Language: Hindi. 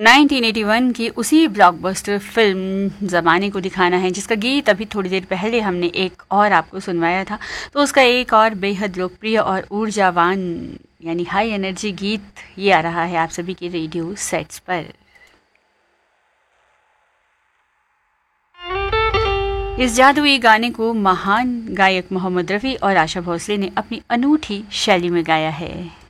1981 की उसी ब्लॉकबस्टर फिल्म ज़माने को दिखाना है, जिसका गीत अभी थोड़ी देर पहले हमने एक और आपको सुनवाया था। तो उसका एक और बेहद लोकप्रिय और ऊर्जावान यानी हाई एनर्जी गीत ये आ रहा है आप सभी के रेडियो सेट्स पर। इस जादुई गाने को महान गायक मोहम्मद रफ़ी और आशा भोसले ने अपनी अनूठी शैली में गाया है।